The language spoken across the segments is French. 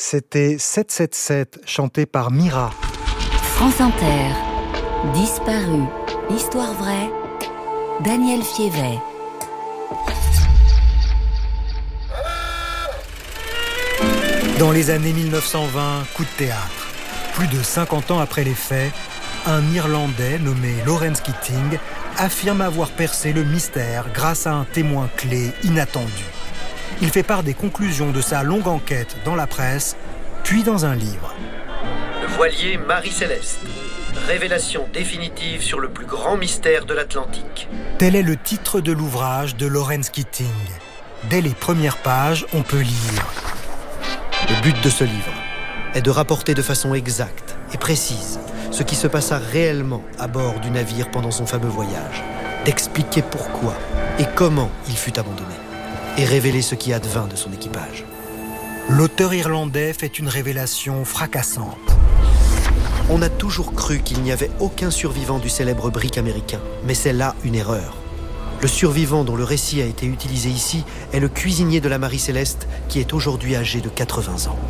C'était 777, chanté par Mira. France Inter, Disparu, histoire vraie, Daniel Fievet. Dans les années 1920, coup de théâtre. Plus de 50 ans après les faits, un Irlandais nommé Lawrence Keating affirme avoir percé le mystère grâce à un témoin clé inattendu. Il fait part des conclusions de sa longue enquête dans la presse, puis dans un livre. Le voilier Marie-Céleste. Révélation définitive sur le plus grand mystère de l'Atlantique. Tel est le titre de l'ouvrage de Lawrence Keating. Dès les premières pages, on peut lire. Le but de ce livre est de rapporter de façon exacte et précise ce qui se passa réellement à bord du navire pendant son fameux voyage, d'expliquer pourquoi et comment il fut abandonné, et révéler ce qui advint de son équipage. L'auteur irlandais fait une révélation fracassante. On a toujours cru qu'il n'y avait aucun survivant du célèbre brick américain, mais c'est là une erreur. Le survivant dont le récit a été utilisé ici est le cuisinier de la Marie-Céleste qui est aujourd'hui âgé de 80 ans.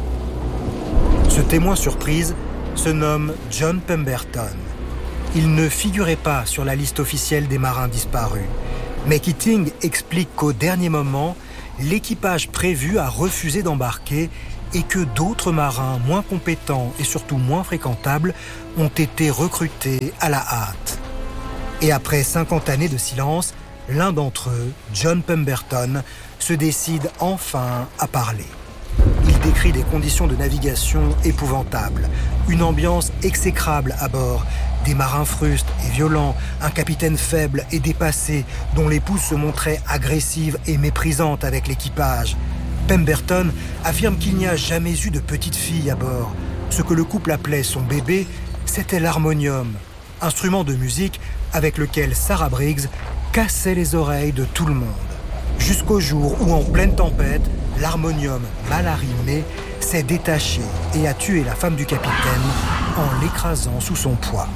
Ce témoin surprise se nomme John Pemberton. Il ne figurait pas sur la liste officielle des marins disparus. Mais Keating explique qu'au dernier moment, l'équipage prévu a refusé d'embarquer et que d'autres marins moins compétents et surtout moins fréquentables ont été recrutés à la hâte. Et après 50 années de silence, l'un d'entre eux, John Pemberton, se décide enfin à parler. Il décrit des conditions de navigation épouvantables, une ambiance exécrable à bord, des marins frustes et violents, un capitaine faible et dépassé, dont l'épouse se montrait agressive et méprisante avec l'équipage. Pemberton affirme qu'il n'y a jamais eu de petite fille à bord. Ce que le couple appelait son bébé, c'était l'harmonium, instrument de musique avec lequel Sarah Briggs cassait les oreilles de tout le monde. Jusqu'au jour où, en pleine tempête, l'harmonium mal arrimé s'est détaché et a tué la femme du capitaine en l'écrasant sous son poids.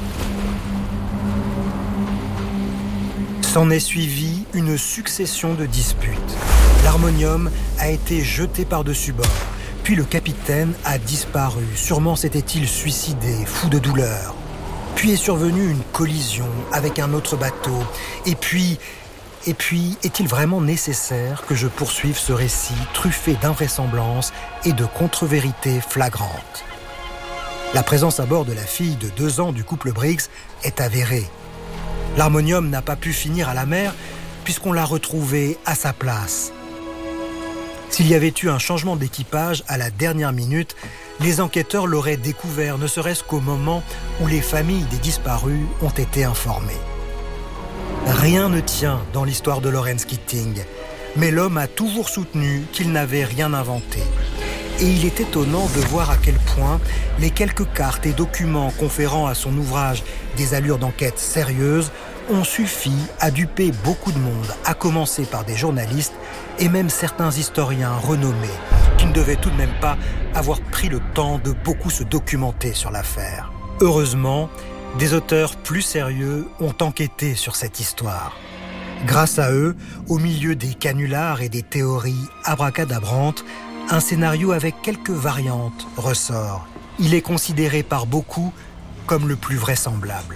S'en est suivi une succession de disputes. L'harmonium a été jeté par-dessus bord, puis le capitaine a disparu. Sûrement s'était-il suicidé, fou de douleur. Puis est survenue une collision avec un autre bateau. Et puis, est-il vraiment nécessaire que je poursuive ce récit truffé d'invraisemblances et de contre-vérités flagrantes ? La présence à bord de la fille de 2 ans du couple Briggs est avérée. L'harmonium n'a pas pu finir à la mer puisqu'on l'a retrouvé à sa place. S'il y avait eu un changement d'équipage à la dernière minute, les enquêteurs l'auraient découvert, ne serait-ce qu'au moment où les familles des disparus ont été informées. Rien ne tient dans l'histoire de Lawrence Keating, mais l'homme a toujours soutenu qu'il n'avait rien inventé. Et il est étonnant de voir à quel point les quelques cartes et documents conférant à son ouvrage des allures d'enquête sérieuses ont suffi à duper beaucoup de monde, à commencer par des journalistes et même certains historiens renommés, qui ne devaient tout de même pas avoir pris le temps de beaucoup se documenter sur l'affaire. Heureusement, des auteurs plus sérieux ont enquêté sur cette histoire. Grâce à eux, au milieu des canulars et des théories abracadabrantes, un scénario avec quelques variantes ressort. Il est considéré par beaucoup comme le plus vraisemblable.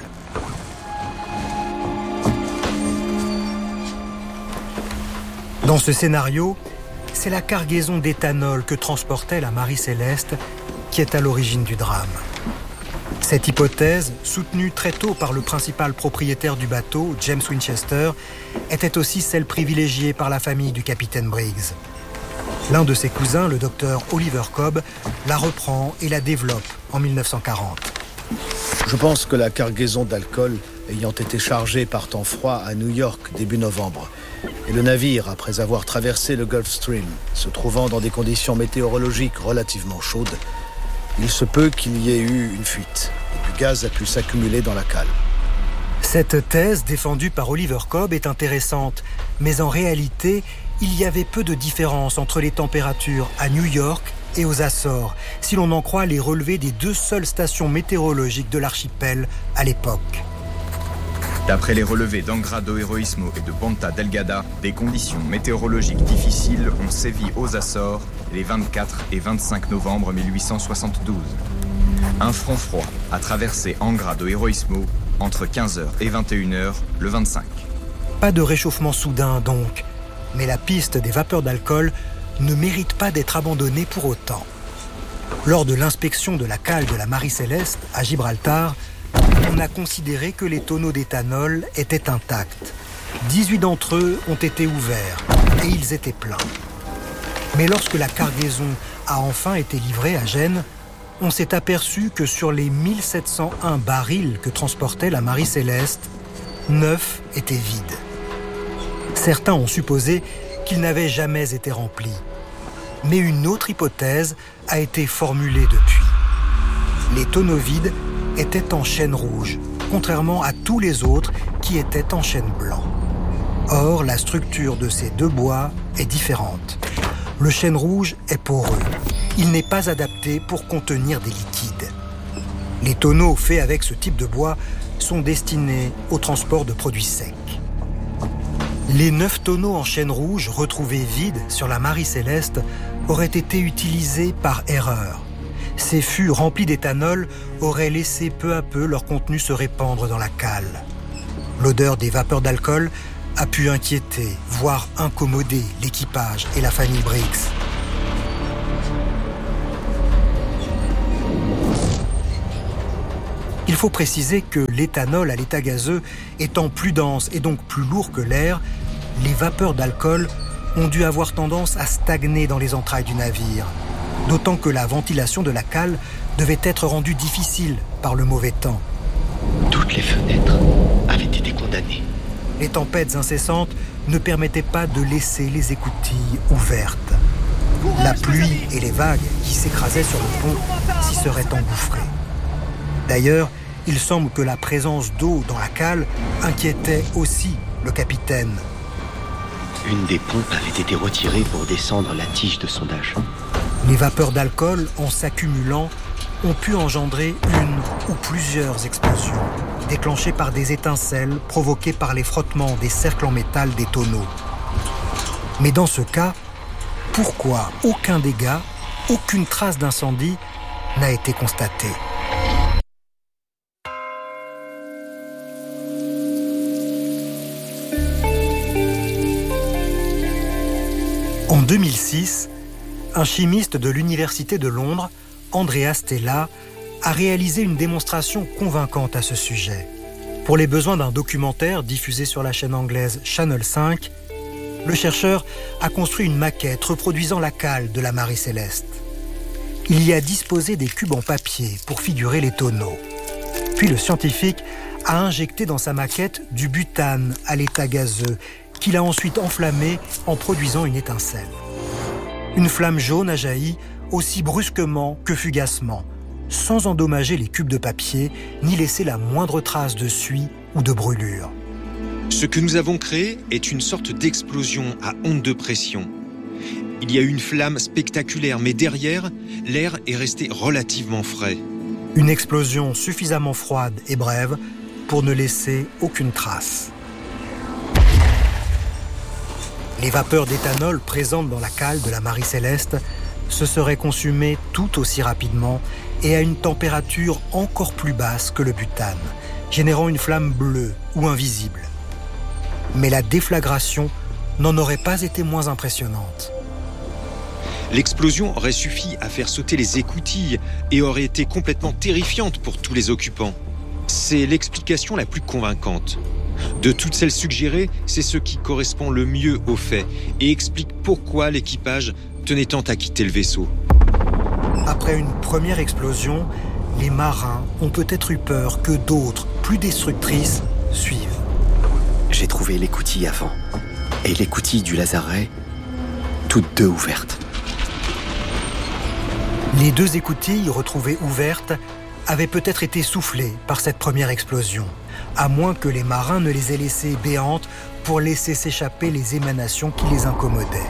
Dans ce scénario, c'est la cargaison d'éthanol que transportait la Marie-Céleste qui est à l'origine du drame. Cette hypothèse, soutenue très tôt par le principal propriétaire du bateau, James Winchester, était aussi celle privilégiée par la famille du capitaine Briggs. L'un de ses cousins, le docteur Oliver Cobb, la reprend et la développe en 1940. Je pense que la cargaison d'alcool ayant été chargée par temps froid à New York début novembre, et le navire, après avoir traversé le Gulf Stream, se trouvant dans des conditions météorologiques relativement chaudes, il se peut qu'il y ait eu une fuite, et du gaz a pu s'accumuler dans la cale. Cette thèse, défendue par Oliver Cobb, est intéressante, mais en réalité, il y avait peu de différence entre les températures à New York et aux Açores, si l'on en croit les relevés des 2 seules stations météorologiques de l'archipel à l'époque. D'après les relevés d'Angra do Heroísmo et de Ponta Delgada, des conditions météorologiques difficiles ont sévi aux Açores les 24 et 25 novembre 1872. Un front froid a traversé Angra do Heroísmo entre 15h et 21h le 25. Pas de réchauffement soudain donc, mais la piste des vapeurs d'alcool ne mérite pas d'être abandonnée pour autant. Lors de l'inspection de la cale de la Marie-Céleste à Gibraltar, on a considéré que les tonneaux d'éthanol étaient intacts. 18 d'entre eux ont été ouverts et ils étaient pleins. Mais lorsque la cargaison a enfin été livrée à Gênes, on s'est aperçu que sur les 1701 barils que transportait la Marie-Céleste, 9 étaient vides. Certains ont supposé qu'ils n'avaient jamais été remplis. Mais une autre hypothèse a été formulée depuis. Les tonneaux vides étaient en chêne rouge, contrairement à tous les autres qui étaient en chêne blanc. Or, la structure de ces deux bois est différente. Le chêne rouge est poreux. Il n'est pas adapté pour contenir des liquides. Les tonneaux faits avec ce type de bois sont destinés au transport de produits secs. Les 9 tonneaux en chêne rouge retrouvés vides sur la Marie-Céleste auraient été utilisés par erreur. Ces fûts remplis d'éthanol auraient laissé peu à peu leur contenu se répandre dans la cale. L'odeur des vapeurs d'alcool a pu inquiéter, voire incommoder l'équipage et la famille Briggs. Il faut préciser que l'éthanol à l'état gazeux étant plus dense et donc plus lourd que l'air, les vapeurs d'alcool ont dû avoir tendance à stagner dans les entrailles du navire. D'autant que la ventilation de la cale devait être rendue difficile par le mauvais temps. Toutes les fenêtres avaient été condamnées. Les tempêtes incessantes ne permettaient pas de laisser les écoutilles ouvertes. La pluie et les vagues qui s'écrasaient sur le pont s'y seraient engouffrées. D'ailleurs, il semble que la présence d'eau dans la cale inquiétait aussi le capitaine. Une des pompes avait été retirée pour descendre la tige de sondage. Les vapeurs d'alcool, en s'accumulant, ont pu engendrer une ou plusieurs explosions, déclenchées par des étincelles provoquées par les frottements des cercles en métal des tonneaux. Mais dans ce cas, pourquoi aucun dégât, aucune trace d'incendie n'a été constatée ? En 2006, un chimiste de l'Université de Londres, Andrea Stella, a réalisé une démonstration convaincante à ce sujet. Pour les besoins d'un documentaire diffusé sur la chaîne anglaise Channel 5, le chercheur a construit une maquette reproduisant la cale de la Marie-Céleste. Il y a disposé des cubes en papier pour figurer les tonneaux. Puis le scientifique a injecté dans sa maquette du butane à l'état gazeux, qu'il a ensuite enflammé en produisant une étincelle. Une flamme jaune a jailli aussi brusquement que fugacement, sans endommager les cubes de papier, ni laisser la moindre trace de suie ou de brûlure. Ce que nous avons créé est une sorte d'explosion à onde de pression. Il y a eu une flamme spectaculaire, mais derrière, l'air est resté relativement frais. Une explosion suffisamment froide et brève pour ne laisser aucune trace. Les vapeurs d'éthanol présentes dans la cale de la Marie-Céleste se seraient consumées tout aussi rapidement et à une température encore plus basse que le butane, générant une flamme bleue ou invisible. Mais la déflagration n'en aurait pas été moins impressionnante. L'explosion aurait suffi à faire sauter les écoutilles et aurait été complètement terrifiante pour tous les occupants. C'est l'explication la plus convaincante. De toutes celles suggérées, c'est ce qui correspond le mieux aux faits et explique pourquoi l'équipage tenait tant à quitter le vaisseau. Après une première explosion, les marins ont peut-être eu peur que d'autres, plus destructrices, suivent. J'ai trouvé l'écoutille avant et l'écoutille du lazaret, toutes deux ouvertes. Les 2 écoutilles retrouvées ouvertes avaient peut-être été soufflées par cette première explosion, à moins que les marins ne les aient laissées béantes pour laisser s'échapper les émanations qui les incommodaient.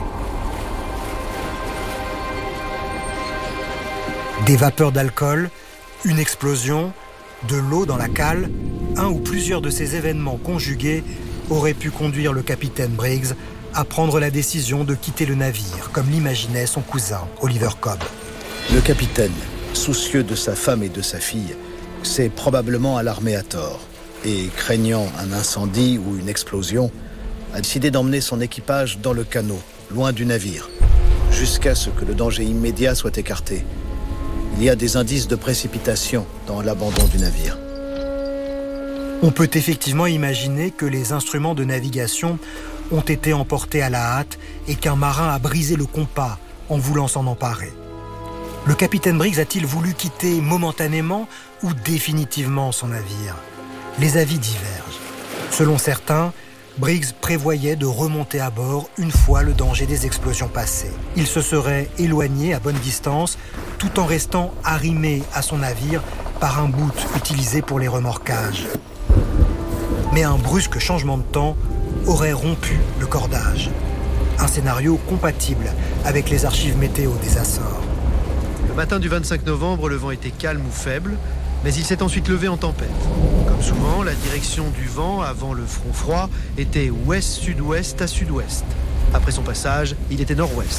Des vapeurs d'alcool, une explosion, de l'eau dans la cale, un ou plusieurs de ces événements conjugués auraient pu conduire le capitaine Briggs à prendre la décision de quitter le navire, comme l'imaginait son cousin, Oliver Cobb. Le capitaine, soucieux de sa femme et de sa fille, s'est probablement alarmé à tort et, craignant un incendie ou une explosion, a décidé d'emmener son équipage dans le canot, loin du navire, jusqu'à ce que le danger immédiat soit écarté. Il y a des indices de précipitation dans l'abandon du navire. On peut effectivement imaginer que les instruments de navigation ont été emportés à la hâte et qu'un marin a brisé le compas en voulant s'en emparer. Le capitaine Briggs a-t-il voulu quitter momentanément ou définitivement son navire ? Les avis divergent. Selon certains, Briggs prévoyait de remonter à bord une fois le danger des explosions passé. Il se serait éloigné à bonne distance tout en restant arrimé à son navire par un bout utilisé pour les remorquages. Mais un brusque changement de temps aurait rompu le cordage. Un scénario compatible avec les archives météo des Açores. Le matin du 25 novembre, le vent était calme ou faible, mais il s'est ensuite levé en tempête. Comme souvent, la direction du vent avant le front froid était ouest-sud-ouest à sud-ouest. Après son passage, il était nord-ouest.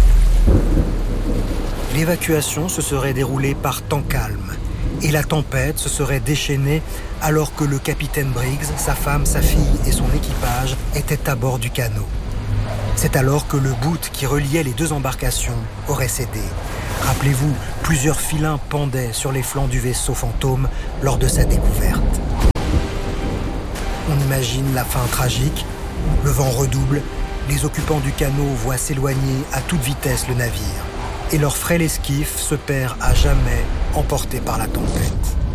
L'évacuation se serait déroulée par temps calme et la tempête se serait déchaînée alors que le capitaine Briggs, sa femme, sa fille et son équipage étaient à bord du canot. C'est alors que le bout qui reliait les deux embarcations aurait cédé. Rappelez-vous, plusieurs filins pendaient sur les flancs du vaisseau fantôme lors de sa découverte. On imagine la fin tragique, le vent redouble, les occupants du canot voient s'éloigner à toute vitesse le navire, et leur frêle esquif se perd à jamais, emporté par la tempête.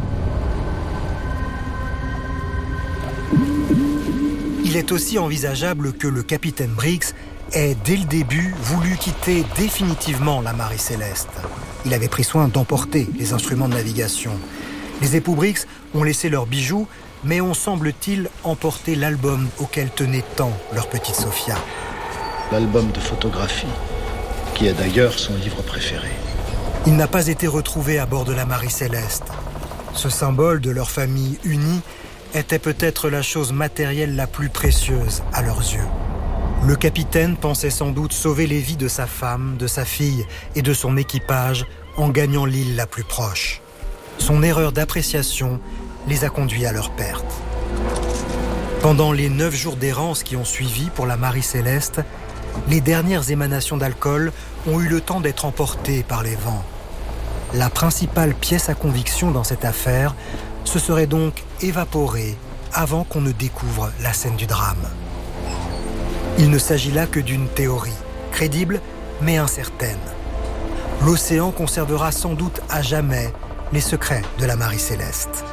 Il est aussi envisageable que le capitaine Briggs ait, dès le début, voulu quitter définitivement la Marie Céleste. Il avait pris soin d'emporter les instruments de navigation. Les époux Briggs ont laissé leurs bijoux, mais ont, semble-t-il, emporté l'album auquel tenait tant leur petite Sophia. L'album de photographie, qui est d'ailleurs son livre préféré. Il n'a pas été retrouvé à bord de la Marie Céleste. Ce symbole de leur famille unie était peut-être la chose matérielle la plus précieuse à leurs yeux. Le capitaine pensait sans doute sauver les vies de sa femme, de sa fille et de son équipage en gagnant l'île la plus proche. Son erreur d'appréciation les a conduits à leur perte. Pendant les 9 jours d'errance qui ont suivi pour la Marie Céleste, les dernières émanations d'alcool ont eu le temps d'être emportées par les vents. La principale pièce à conviction dans cette affaire se serait donc évaporée avant qu'on ne découvre la scène du drame. Il ne s'agit là que d'une théorie, crédible mais incertaine. L'océan conservera sans doute à jamais les secrets de la Marie Céleste.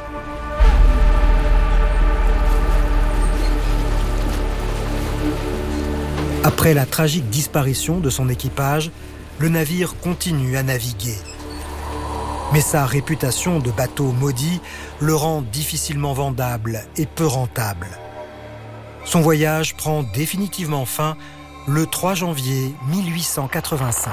Après la tragique disparition de son équipage, le navire continue à naviguer. Mais sa réputation de bateau maudit le rend difficilement vendable et peu rentable. Son voyage prend définitivement fin le 3 janvier 1885.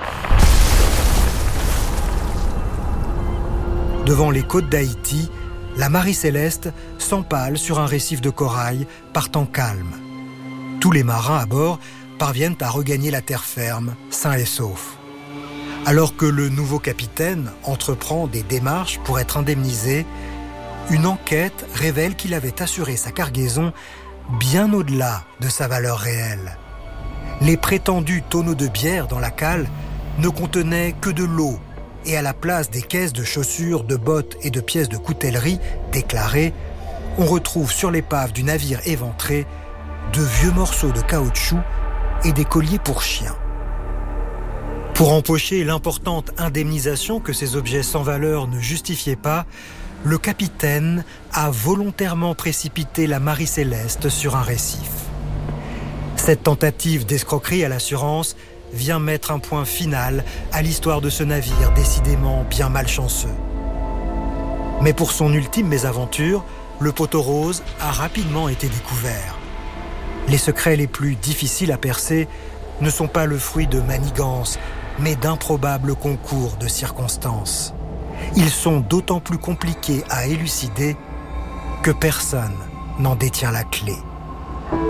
Devant les côtes d'Haïti, la Marie Céleste s'empale sur un récif de corail par temps calme. Tous les marins à bord parviennent à regagner la terre ferme, sains et saufs. Alors que le nouveau capitaine entreprend des démarches pour être indemnisé, une enquête révèle qu'il avait assuré sa cargaison bien au-delà de sa valeur réelle. Les prétendus tonneaux de bière dans la cale ne contenaient que de l'eau et à la place des caisses de chaussures, de bottes et de pièces de coutellerie déclarées, on retrouve sur l'épave du navire éventré de vieux morceaux de caoutchouc et des colliers pour chiens. Pour empocher l'importante indemnisation que ces objets sans valeur ne justifiaient pas, le capitaine a volontairement précipité la Marie Céleste sur un récif. Cette tentative d'escroquerie à l'assurance vient mettre un point final à l'histoire de ce navire décidément bien malchanceux. Mais pour son ultime mésaventure, le poteau rose a rapidement été découvert. Les secrets les plus difficiles à percer ne sont pas le fruit de manigances, mais d'improbables concours de circonstances. Ils sont d'autant plus compliqués à élucider que personne n'en détient la clé.